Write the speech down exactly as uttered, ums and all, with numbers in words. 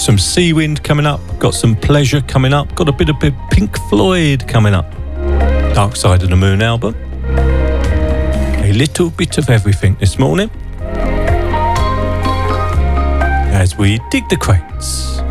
some Seawind coming up, got some Pleasure coming up, got a bit of Pink Floyd coming up. Dark Side of the Moon album. A little bit of everything this morning as we dig the crates.